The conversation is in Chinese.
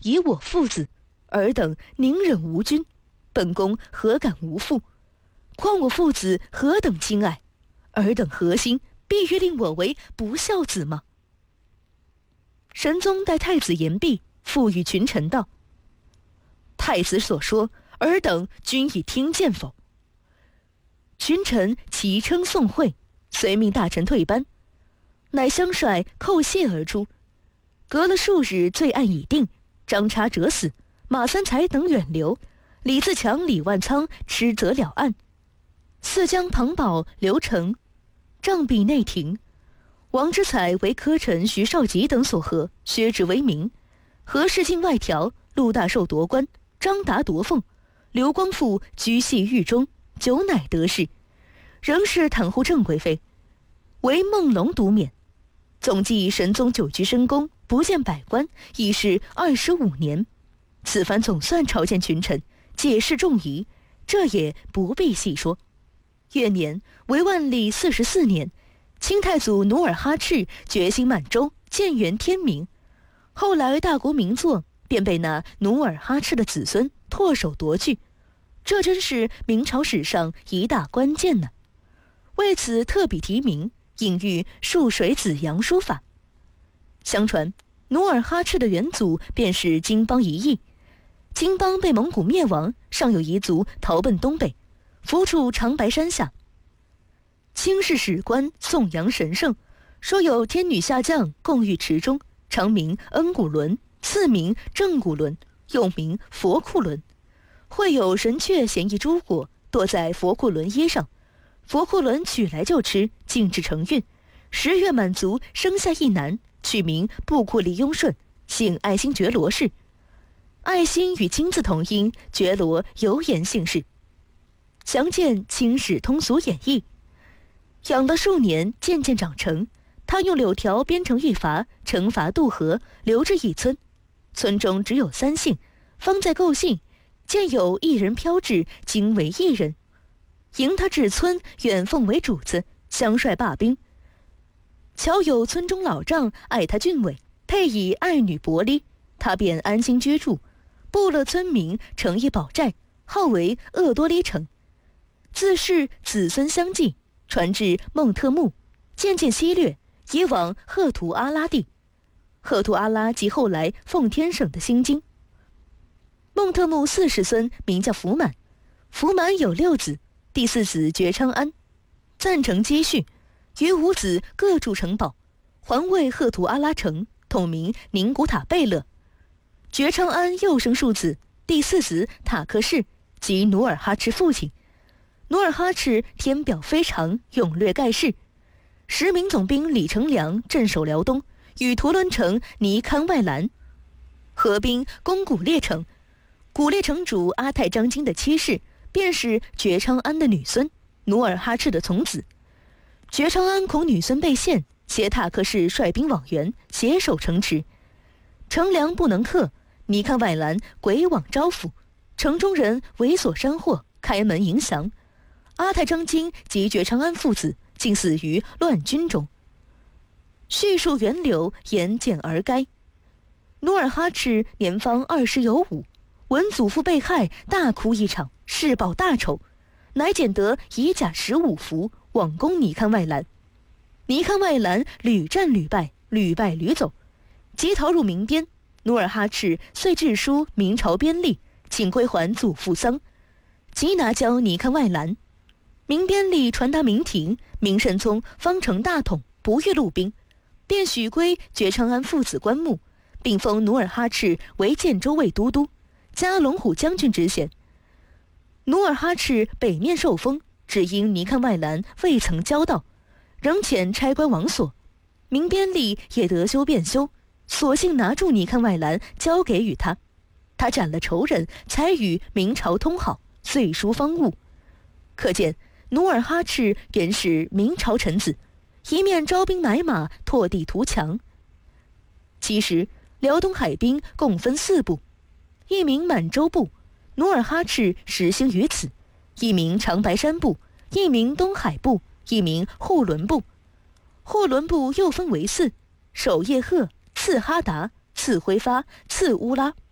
以我父子，尔等宁忍无君，本宫何敢无父？况我父子何等亲爱，尔等何心必欲令我为不孝子吗？”神宗待太子言毕，复与群臣道：“太子所说，尔等均已听见否？”群臣齐称颂会，遂命大臣退班，乃相率叩谢而出。隔了数日，罪案已定，张叉折死，马三才等远流，李自强、李万仓斥责了案。四将庞宝、刘成杖毙内廷，王之才为科臣徐绍吉等所合，削职为民。何氏境外条，陆大寿夺官，张达夺凤，刘光复居系狱中，久乃得势，仍是袒护郑贵妃，为孟龙独免。总计神宗久居深宫，不见百官，已是25年。此番总算朝见群臣，解释众疑，这也不必细说。元年为万历44年，清太祖努尔哈赤决心满洲，建元天明。后来大国名作便被那努尔哈赤的子孙唾手夺去，这真是明朝史上一大关键呢。为此特笔题名，隐喻漱水子阳书法。相传努尔哈赤的元祖便是金邦一役，金邦被蒙古灭亡，尚有一族逃奔东北，伏处长白山下。清世史官颂扬神圣，说有天女下降，共浴池中，常名恩古伦，次名正古伦，又名佛库伦。会有神雀衔一珠果，堕在佛库伦衣上，佛库伦取来就吃，静至成孕。10月满足，生下一男，取名布库利雍顺，姓爱新觉罗氏。爱新与金字同音，觉罗有言姓氏。详见《清史通俗演义》。养了数年，渐渐长成。他用柳条编成狱筏，惩罚渡河，留至一村。村中只有3姓，方在构信，见有一人飘至，惊为一人，迎他至村，愿奉为主子，相率罢兵。巧有村中老丈爱他俊伟，配以爱女薄离，他便安心居住，布勒村民，成一宝寨，号为鄂多利城。自是子孙相继，传至孟特木，渐渐西掠，以往赫图阿拉地。赫图阿拉即后来奉天省的新京。孟特木4世孙名叫福满，福满有6子，第4子觉昌安，赞成积蓄，余5子各筑城堡，还为赫图阿拉城，统名宁古塔贝勒。觉昌安又生数子，第4子塔克氏，即努尔哈赤父亲。努尔哈赤天表非常，勇略盖世。10名总兵李成梁镇守辽东，与图伦城尼堪外兰合兵攻古列城。古列城主阿泰张金的妻室，便是觉昌安的女孙，努尔哈赤的从子。觉昌安恐女孙被陷，携塔克氏率兵往援，携手城池。城梁不能克，尼堪外兰鬼网招抚，城中人猥琐山货，开门迎降。阿泰张金及觉昌安父子竟死于乱军中。叙述源流，言简而赅。努尔哈赤年方20有5，闻祖父被害，大哭一场，誓报大仇，乃捡得以甲15符，往攻尼堪外兰。尼堪外兰屡战屡败，屡败屡走，即逃入民边。努尔哈赤遂致书明朝边吏，请归还祖父丧，即拿交尼堪外兰。民边吏传达明廷，明神宗方成大统，不欲录兵，便许归觉昌安父子棺木，并封努尔哈赤为建州卫都督，加龙虎将军之衔。努尔哈赤北面受封，只因尼堪外兰未曾交到，仍遣差官王所。民边吏也得修便修，索性拿住尼堪外兰，交给予他。他斩了仇人，才与明朝通好，遂书方物。可见努尔哈赤原是明朝臣子，一面招兵买马，拓地图强。其实辽东海兵共分4部，一名满洲部，努尔哈赤实行于此；一名长白山部，一名东海部，一名护伦部。护伦部又分为4：守叶赫、次哈达、次辉发、次乌拉。